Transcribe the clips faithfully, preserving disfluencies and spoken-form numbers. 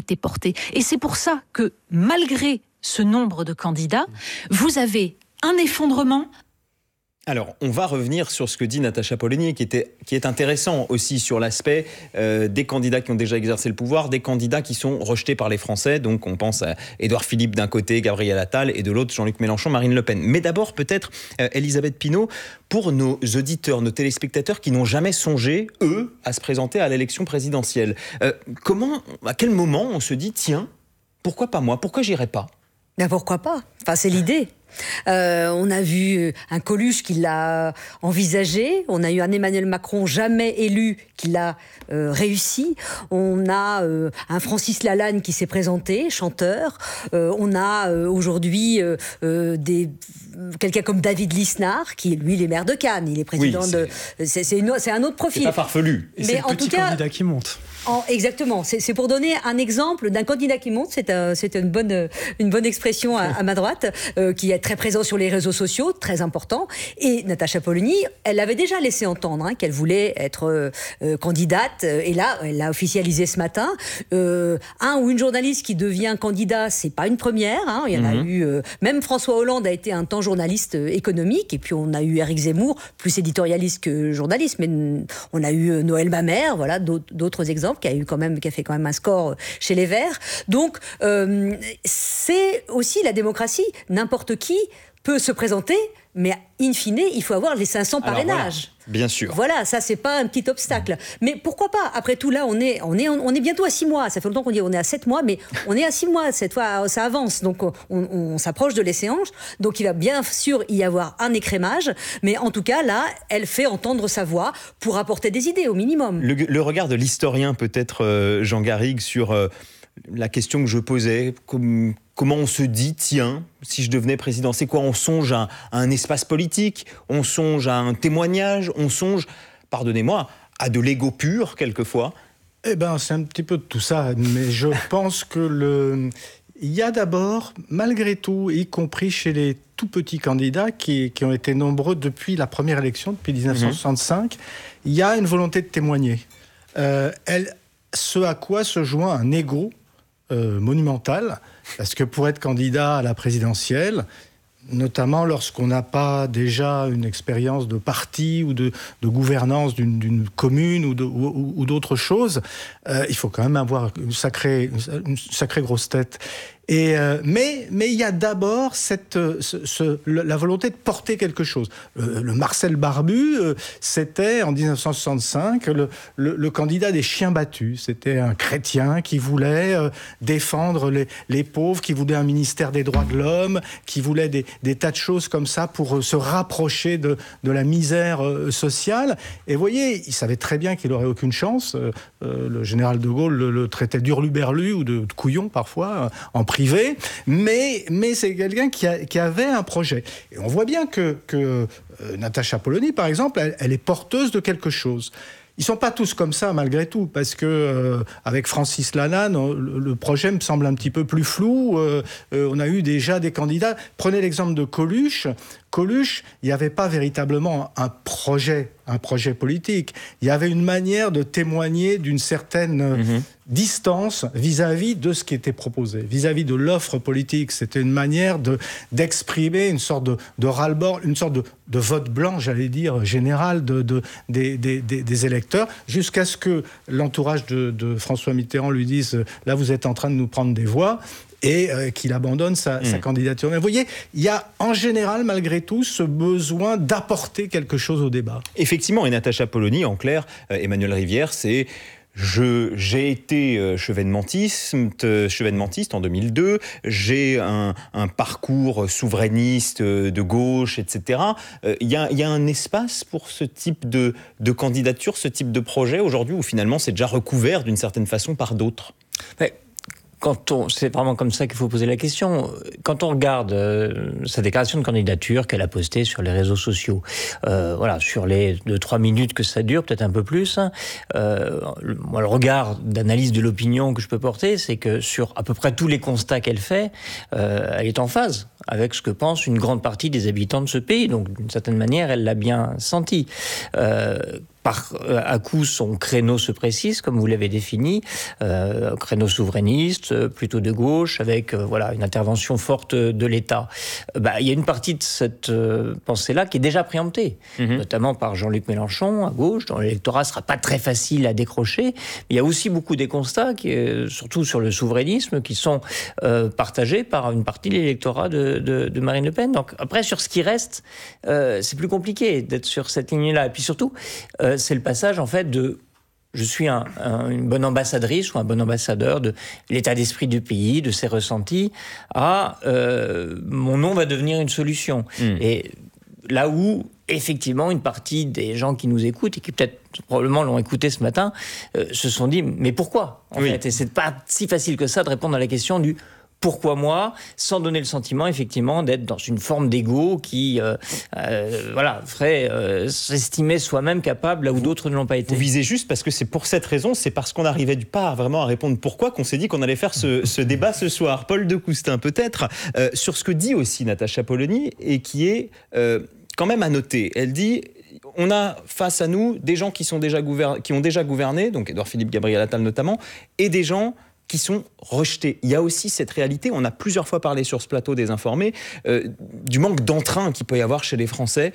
été porté. Et c'est pour ça que, malgré ce nombre de candidats, vous avez un effondrement. Alors, on va revenir sur ce que dit Natacha Polony, qui, était, qui est intéressant aussi sur l'aspect euh, des candidats qui ont déjà exercé le pouvoir, des candidats qui sont rejetés par les Français. Donc, on pense à Édouard Philippe d'un côté, Gabriel Attal, et de l'autre, Jean-Luc Mélenchon, Marine Le Pen. Mais d'abord, peut-être, euh, Elisabeth Pinault, pour nos auditeurs, nos téléspectateurs qui n'ont jamais songé, eux, à se présenter à l'élection présidentielle. Euh, comment, à quel moment on se dit, tiens, pourquoi pas moi ? Pourquoi j'irai pas ? Ben pourquoi pas ? Enfin, c'est l'idée. Euh, on a vu un Coluche qui l'a envisagé, on a eu un Emmanuel Macron jamais élu qui l'a euh, réussi, on a euh, un Francis Lalanne qui s'est présenté, chanteur, euh, on a euh, aujourd'hui euh, euh, des, quelqu'un comme David Lisnard qui lui il est maire de Cannes, il est président oui, c'est... de... C'est, c'est, une, c'est un autre profil. C'est pas farfelu. Et c'est Mais le en petit tout cas, candidat qui monte. En, exactement, c'est, c'est pour donner un exemple d'un candidat qui monte, c'est, un, c'est une, bonne, une bonne expression à, à ma droite, euh, qui est très présent sur les réseaux sociaux, très important. Et Natacha Polony, elle l'avait déjà laissé entendre hein, qu'elle voulait être euh, candidate, et là, elle l'a officialisé ce matin. Euh, un ou une journaliste qui devient candidat, c'est pas une première, hein, il y en mm-hmm. a eu, euh, même François Hollande a été un temps journaliste euh, économique, et puis on a eu Éric Zemmour, plus éditorialiste que journaliste, mais on a eu euh, Noël Mamère, voilà, d'autres, d'autres exemples, qui a eu quand même, qui a fait quand même un score chez les Verts. Donc, euh, c'est aussi la démocratie. N'importe qui peut se présenter, mais in fine, il faut avoir les cinq cents Alors parrainages. Voilà, bien sûr. Voilà, ça, c'est pas un petit obstacle. Mais pourquoi pas ? Après tout, là, on est, on est, on est bientôt à six mois. Ça fait longtemps qu'on dit on est à sept mois, mais on est à six mois. Cette fois, ça avance. Donc, on, on s'approche de l'échéance. Donc, il va bien sûr y avoir un écrémage. Mais en tout cas, là, elle fait entendre sa voix pour apporter des idées, au minimum. Le, le regard de l'historien, peut-être, euh, Jean Garrigue, sur euh, la question que je posais, comme... Comment on se dit, tiens, si je devenais président, c'est quoi ? On songe à, à un espace politique, on songe à un témoignage, on songe, pardonnez-moi, à de l'ego pur, quelquefois. Eh bien, c'est un petit peu de tout ça, mais je pense que le... Il y a d'abord, malgré tout, y compris chez les tout petits candidats qui, qui ont été nombreux depuis la première élection, depuis dix-neuf cent soixante-cinq, mmh. il y a une volonté de témoigner. Euh, elle, ce à quoi se joint un ego euh, monumental, parce que pour être candidat à la présidentielle, notamment lorsqu'on n'a pas déjà une expérience de parti ou de, de gouvernance d'une, d'une commune ou, de, ou, ou d'autres choses, euh, il faut quand même avoir une sacrée, une sacrée grosse tête. Et euh, mais mais il y a d'abord cette ce, ce, la volonté de porter quelque chose. Le, le Marcel Barbu, euh, c'était en dix-neuf cent soixante-cinq le, le, le candidat des chiens battus. C'était un chrétien qui voulait euh, défendre les, les pauvres, qui voulait un ministère des droits de l'homme, qui voulait des, des tas de choses comme ça pour euh, se rapprocher de, de la misère euh, sociale. Et vous voyez, il savait très bien qu'il n'aurait aucune chance. Euh, euh, le général de Gaulle le, le traitait d'hurluberlu ou de, de couillon parfois, euh, en privé, mais, mais c'est quelqu'un qui, a, qui avait un projet. Et on voit bien que, que euh, Natacha Polony, par exemple, elle, elle est porteuse de quelque chose. Ils ne sont pas tous comme ça, malgré tout, parce que euh, avec Francis Lalanne, le, le projet me semble un petit peu plus flou. Euh, euh, on a eu déjà des candidats. Prenez l'exemple de Coluche. Coluche, il n'y avait pas véritablement un projet, un projet politique. Il y avait une manière de témoigner d'une certaine mmh. distance vis-à-vis de ce qui était proposé, vis-à-vis de l'offre politique. C'était une manière de, d'exprimer une sorte de, de ras-le-bol, une sorte de, de vote blanc, j'allais dire, général de, de, des, des, des, des électeurs, jusqu'à ce que l'entourage de, de François Mitterrand lui dise « là, vous êtes en train de nous prendre des voix », et euh, qu'il abandonne sa, mmh. sa candidature. Mais vous voyez, il y a en général, malgré tout, ce besoin d'apporter quelque chose au débat. Effectivement, et Natacha Polony, en clair, euh, Emmanuel Rivière, c'est... Je, j'ai été euh, chevènementiste, euh, chevènementiste en deux mille deux, j'ai un, un parcours souverainiste euh, de gauche, et cetera. Il euh, y, y a un espace pour ce type de, de candidature, ce type de projet aujourd'hui, où finalement c'est déjà recouvert d'une certaine façon par d'autres. Mais... Quand on, c'est vraiment comme ça qu'il faut poser la question. Quand on regarde euh, sa déclaration de candidature qu'elle a postée sur les réseaux sociaux, euh, voilà, sur les deux trois minutes que ça dure, peut-être un peu plus, euh, le, moi, le regard d'analyse de l'opinion que je peux porter, c'est que sur à peu près tous les constats qu'elle fait, euh, elle est en phase avec ce que pense une grande partie des habitants de ce pays. Donc, d'une certaine manière, elle l'a bien senti. Euh, par à coup son créneau se précise, comme vous l'avez défini, euh, créneau souverainiste, plutôt de gauche, avec euh, voilà une intervention forte de l'État. Euh, bah, il y a une partie de cette euh, pensée-là qui est déjà préemptée, mmh. notamment par Jean-Luc Mélenchon à gauche, dont l'électorat sera pas très facile à décrocher. Mais il y a aussi beaucoup des constats, qui, euh, surtout sur le souverainisme, qui sont euh, partagés par une partie de l'électorat de, de, de Marine Le Pen. Donc après, sur ce qui reste, euh, c'est plus compliqué d'être sur cette ligne-là. Et puis surtout, euh, c'est le passage en fait de je suis un, un, une bonne ambassadrice ou un bon ambassadeur de l'état d'esprit du pays, de ses ressentis, à euh, mon nom va devenir une solution. Mmh. Et là où, effectivement, une partie des gens qui nous écoutent et qui peut-être probablement l'ont écouté ce matin, euh, se sont dit mais pourquoi en oui. fait. Et c'est pas si facile que ça de répondre à la question du pourquoi moi, sans donner le sentiment effectivement d'être dans une forme d'ego qui euh, euh, voilà, ferait euh, s'estimer soi-même capable là où vous, d'autres ne l'ont pas été. Vous visez juste parce que c'est pour cette raison, c'est parce qu'on n'arrivait pas vraiment à répondre pourquoi qu'on s'est dit qu'on allait faire ce, ce débat ce soir. Paul de Coustin peut-être, euh, sur ce que dit aussi Natacha Polony et qui est euh, quand même à noter. Elle dit... On a face à nous des gens qui, sont déjà gouver- qui ont déjà gouverné, donc Édouard Philippe, Gabriel Attal notamment, et des gens qui sont rejetés. Il y a aussi cette réalité, on a plusieurs fois parlé sur ce plateau des Informés, euh, du manque d'entrain qu'il peut y avoir chez les Français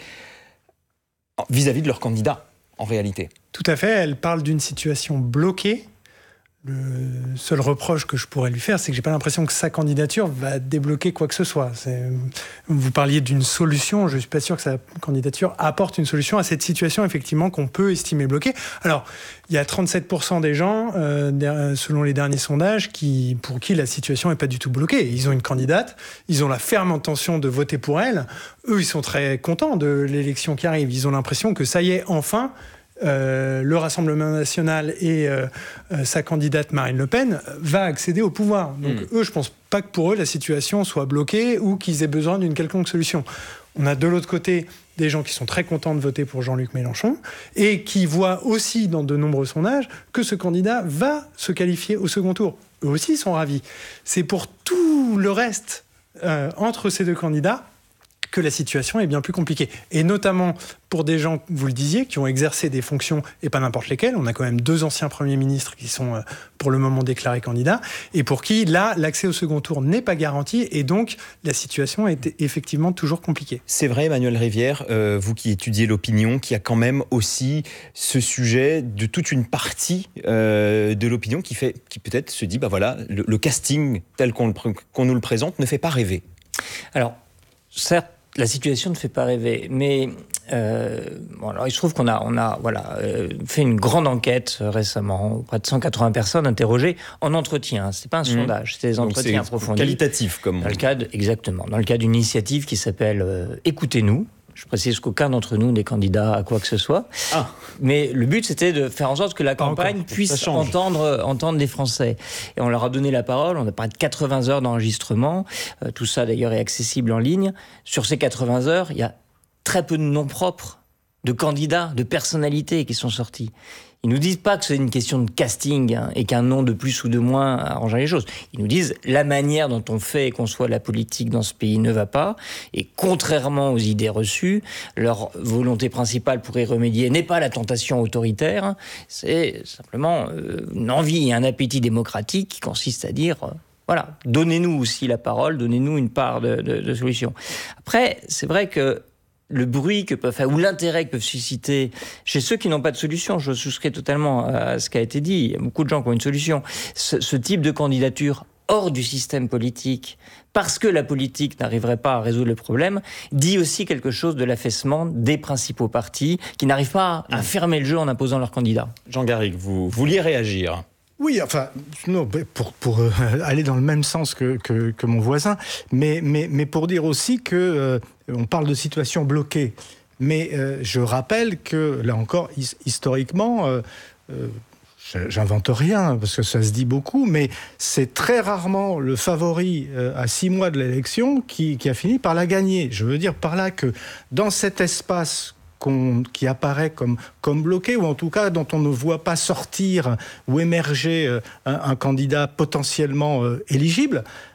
vis-à-vis de leurs candidats, en réalité. Tout à fait, elle parle d'une situation bloquée. Le seul reproche que je pourrais lui faire, c'est que j'ai pas l'impression que sa candidature va débloquer quoi que ce soit. C'est... Vous parliez d'une solution, je suis pas sûr que sa candidature apporte une solution à cette situation, effectivement, qu'on peut estimer bloquée. Alors, il y a trente-sept pour cent des gens, euh, selon les derniers sondages, qui, pour qui la situation est pas du tout bloquée. Ils ont une candidate, ils ont la ferme intention de voter pour elle. Eux, ils sont très contents de l'élection qui arrive. Ils ont l'impression que ça y est, enfin... Euh, le Rassemblement national et euh, euh, sa candidate Marine Le Pen va accéder au pouvoir. Donc mmh. eux, je pense pas que pour eux la situation soit bloquée ou qu'ils aient besoin d'une quelconque solution. On a de l'autre côté des gens qui sont très contents de voter pour Jean-Luc Mélenchon et qui voient aussi dans de nombreux sondages que ce candidat va se qualifier au second tour. Eux aussi sont ravis. C'est pour tout le reste euh, entre ces deux candidats que la situation est bien plus compliquée. Et notamment pour des gens, vous le disiez, qui ont exercé des fonctions, et pas n'importe lesquelles. On a quand même deux anciens premiers ministres qui sont, euh, pour le moment, déclarés candidats, et pour qui, là, l'accès au second tour n'est pas garanti, et donc la situation est effectivement toujours compliquée. C'est vrai, Emmanuel Rivière, euh, vous qui étudiez l'opinion, qui a quand même aussi ce sujet de toute une partie euh, de l'opinion qui, fait, qui peut-être se dit, bah voilà, le, le casting tel qu'on, le, qu'on nous le présente ne fait pas rêver. Alors, certes, la situation ne fait pas rêver, mais euh, bon, alors il se trouve qu'on a, on a voilà, euh, fait une grande enquête euh, récemment, auprès de cent quatre-vingts personnes interrogées en entretien. C'est pas un mmh. sondage, c'est des entretiens Donc c'est approfondis. Qualitatif, comme dans le cadre, exactement, dans le cadre d'une initiative qui s'appelle euh, Écoutez-nous. Je précise qu'aucun d'entre nous n'est candidat à quoi que ce soit. Ah. Mais le but, c'était de faire en sorte que la campagne Encore, puisse entendre, entendre les Français. Et on leur a donné la parole. On a parlé de quatre-vingts heures d'enregistrement. Euh, tout ça, d'ailleurs, est accessible en ligne. Sur ces quatre-vingts heures, il y a très peu de noms propres, de candidats, de personnalités qui sont sortis. Ils nous disent pas que c'est une question de casting hein, et qu'un nom de plus ou de moins arrange les choses. Ils nous disent la manière dont on fait et conçoit la politique dans ce pays ne va pas. Et contrairement aux idées reçues, leur volonté principale pour y remédier n'est pas la tentation autoritaire. C'est simplement euh, une envie et un appétit démocratique qui consiste à dire... Euh, voilà, donnez-nous aussi la parole, donnez-nous une part de, de, de solution. Après, c'est vrai que le bruit que peuvent faire, ou l'intérêt que peuvent susciter chez ceux qui n'ont pas de solution, je souscris totalement à ce qui a été dit, il y a beaucoup de gens qui ont une solution, ce, ce type de candidature hors du système politique, parce que la politique n'arriverait pas à résoudre le problème, dit aussi quelque chose de l'affaissement des principaux partis qui n'arrivent pas à, à fermer le jeu en imposant leurs candidats. Jean Garrigue, vous vouliez réagir ? Oui, enfin, non, pour, pour euh, aller dans le même sens que, que, que mon voisin, mais, mais, mais pour dire aussi que euh, on parle de situation bloquée. Mais euh, je rappelle que, là encore, his- historiquement, euh, euh, j'invente rien, parce que ça se dit beaucoup, mais c'est très rarement le favori euh, à six mois de l'élection qui, qui a fini par la gagner. Je veux dire par là que dans cet espace qui apparaît comme, comme bloqué, ou en tout cas dont on ne voit pas sortir ou émerger un, un candidat potentiellement euh, éligible,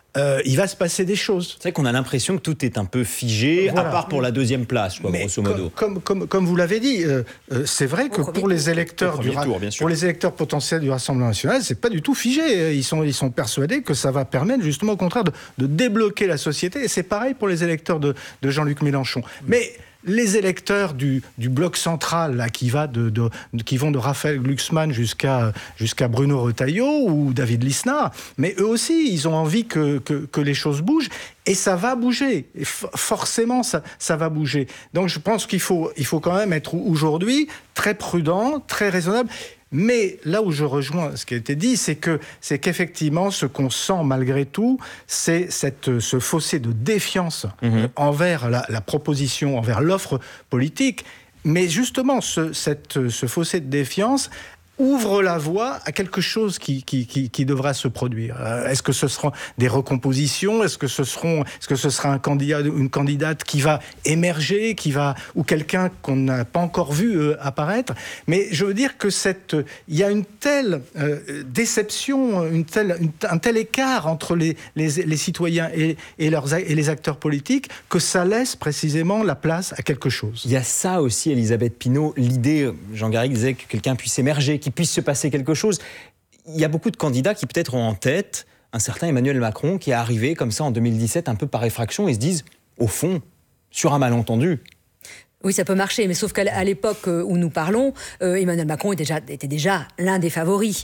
euh, il va se passer des choses. C'est vrai qu'on a l'impression que tout est un peu figé, voilà. à part pour la deuxième place, quoi, Mais grosso modo. Comme, comme, comme, comme vous l'avez dit, euh, euh, c'est vrai que pour les électeurs du tour, pour les électeurs potentiels du Rassemblement national, c'est pas du tout figé. Ils sont, ils sont persuadés que ça va permettre justement au contraire de, de débloquer la société. Et c'est pareil pour les électeurs de, de Jean-Luc Mélenchon. Mais les électeurs du, du bloc central, là, qui, va de, de, de, qui vont de Raphaël Glucksmann jusqu'à, jusqu'à Bruno Retailleau ou David Lisnard, mais eux aussi, ils ont envie que, que, que les choses bougent. Et ça va bouger. Et forcément, ça, ça va bouger. Donc je pense qu'il faut, il faut quand même être aujourd'hui très prudent, très raisonnable. Mais là où je rejoins ce qui a été dit, c'est que c'est qu'effectivement, ce qu'on sent malgré tout, c'est cette, ce fossé de défiance mmh. envers la, la proposition, envers l'offre politique. Mais justement, ce, cette, ce fossé de défiance ouvre la voie à quelque chose qui, qui, qui, qui devra se produire. Est-ce que ce seront des recompositions ? Est-ce que ce seront, est-ce que ce sera un candidat, une candidate qui va émerger, qui va, ou quelqu'un qu'on n'a pas encore vu euh, apparaître ? Mais je veux dire que cette, il y a une telle euh, déception, une telle, une, un tel écart entre les, les, les citoyens et, et, leurs, et les acteurs politiques que ça laisse précisément la place à quelque chose. Il y a ça aussi, Elisabeth Pinault, l'idée, Jean Garrigue disait que quelqu'un puisse émerger, qu'il puisse se passer quelque chose. Il y a beaucoup de candidats qui peut-être ont en tête un certain Emmanuel Macron qui est arrivé comme ça en deux mille dix-sept un peu par effraction et se disent, au fond, sur un malentendu, oui, ça peut marcher, mais sauf qu'à l'époque où nous parlons, euh, Emmanuel Macron était déjà, était déjà l'un des favoris.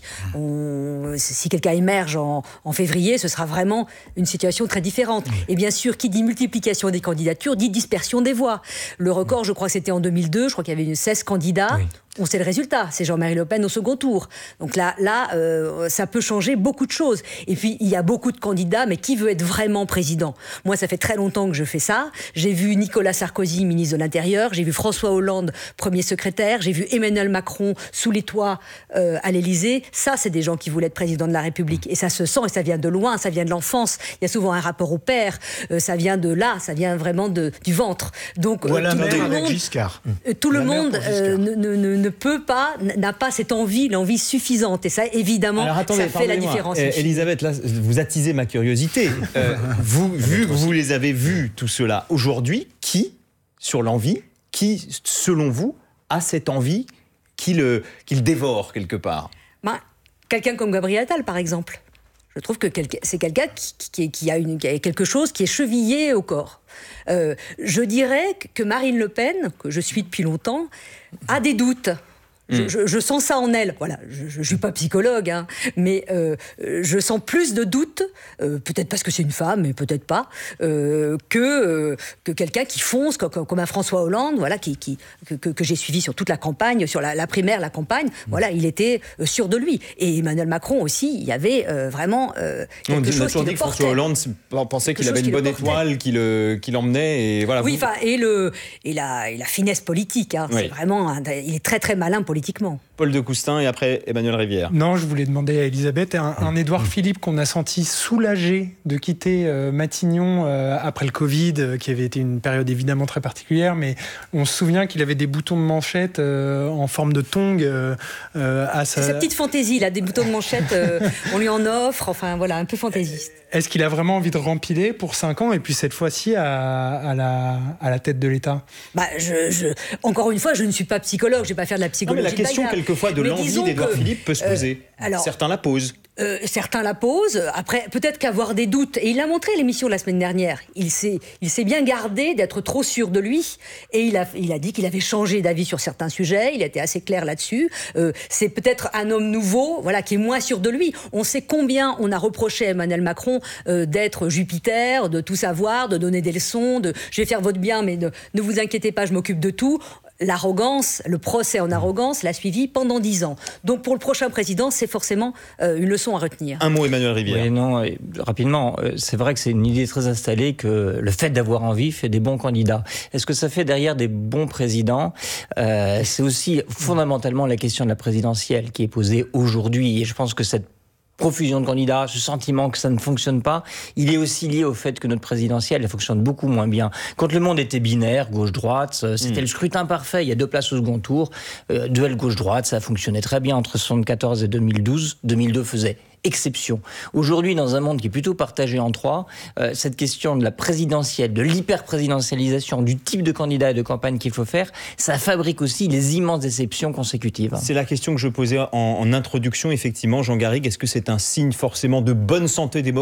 On, si quelqu'un émerge en, en février, ce sera vraiment une situation très différente. Et bien sûr, qui dit multiplication des candidatures, dit dispersion des voix. Le record, je crois que c'était en deux mille deux, je crois qu'il y avait seize candidats. Oui. On sait le résultat, c'est Jean-Marie Le Pen au second tour. Donc là, là euh, ça peut changer beaucoup de choses. Et puis, il y a beaucoup de candidats, mais qui veut être vraiment président ? Moi, ça fait très longtemps que je fais ça. J'ai vu Nicolas Sarkozy, ministre de l'Intérieur. J'ai vu François Hollande, premier secrétaire. J'ai vu Emmanuel Macron sous les toits euh, à l'Élysée. Ça, c'est des gens qui voulaient être président de la République. Et ça se sent, et ça vient de loin, ça vient de l'enfance. Il y a souvent un rapport au père. Euh, ça vient de là, ça vient vraiment de, du ventre. Donc, voilà, euh, tout, tout, tout le monde, Giscard. Euh, tout le monde euh, ne, ne, ne ne peut pas, n'a pas cette envie, l'envie suffisante. Et ça, évidemment, Alors, attendez, ça fait la différence. Euh, Elisabeth, là, vous attisez ma curiosité. Euh, vous, vu que vous les avez vus, tout cela, aujourd'hui, qui, sur l'envie, qui, selon vous, a cette envie qu'il qu'il dévore quelque part ? Ben, quelqu'un comme Gabriel Attal, par exemple. Je trouve que c'est quelqu'un qui, qui, qui, a une, qui a quelque chose qui est chevillé au corps. Euh, je dirais que Marine Le Pen, que je suis depuis longtemps, a des doutes. Je, mmh. je, je sens ça en elle. Voilà, je ne suis pas psychologue, hein, mais euh, je sens plus de doutes, euh, peut-être parce que c'est une femme, mais peut-être pas, euh, que, euh, que quelqu'un qui fonce, comme, comme un François Hollande, voilà, qui, qui, que, que j'ai suivi sur toute la campagne, sur la, la primaire, la campagne. Mmh. Voilà, il était euh, sûr de lui. Et Emmanuel Macron aussi, il y avait euh, vraiment euh, quelque on chose qui le portait. François Hollande pensait qu'il avait une bonne étoile qui l'emmenait. Et voilà. Oui, enfin, et, le, et, la, et la finesse politique. Hein, oui. C'est vraiment, un, il est très très malin politiquement. Paul de Coustin et après Emmanuel Rivière. Non, je voulais demander à Elisabeth, un, un Édouard Philippe qu'on a senti soulagé de quitter euh, Matignon euh, après le Covid, euh, qui avait été une période évidemment très particulière, mais on se souvient qu'il avait des boutons de manchette euh, en forme de tongs euh, euh, à sa... C'est sa petite fantaisie, là, des boutons de manchette, euh, on lui en offre, enfin voilà, un peu fantaisiste. Est-ce qu'il a vraiment envie de rempiler pour cinq ans et puis cette fois-ci à, à, la, à la tête de l'État ? Bah, je, je, encore une fois, je ne suis pas psychologue, je ne vais pas faire de la psychologie. Non, mais la question, bagarre. quelquefois, de l'envie d'Édouard Philippe peut se poser. Euh, alors, certains la posent. Euh, certains la posent. Après, peut-être qu'avoir des doutes. Et il l'a montré, l'émission, la semaine dernière. Il s'est, il s'est bien gardé d'être trop sûr de lui. Et il a, il a dit qu'il avait changé d'avis sur certains sujets. Il a été assez clair là-dessus. Euh, c'est peut-être un homme nouveau, voilà, qui est moins sûr de lui. On sait combien on a reproché à Emmanuel Macron euh, d'être Jupiter, de tout savoir, de donner des leçons, de « je vais faire votre bien, mais ne, ne vous inquiétez pas, je m'occupe de tout ». L'arrogance, le procès en arrogance l'a suivi pendant dix ans. Donc pour le prochain président, c'est forcément euh, une leçon à retenir. Un mot, Emmanuel Rivière. Oui, non, rapidement, c'est vrai que c'est une idée très installée que le fait d'avoir envie fait des bons candidats. Est-ce que ça fait derrière des bons présidents ? euh, C'est aussi fondamentalement la question de la présidentielle qui est posée aujourd'hui. Et je pense que cette profusion de candidats, ce sentiment que ça ne fonctionne pas, il est aussi lié au fait que notre présidentielle, elle fonctionne beaucoup moins bien. Quand le monde était binaire, gauche-droite, c'était mmh. le scrutin parfait, il y a deux places au second tour, euh, duel gauche-droite, ça fonctionnait très bien entre soixante-quatorze et deux mille douze, deux mille deux faisait exception. Aujourd'hui, dans un monde qui est plutôt partagé en trois, euh, cette question de la présidentielle, de l'hyper-présidentialisation, du type de candidat et de campagne qu'il faut faire, ça fabrique aussi les immenses déceptions consécutives. C'est la question que je posais en, en introduction, effectivement, Jean Garrigue. Est-ce que c'est un signe forcément de bonne santé démocratique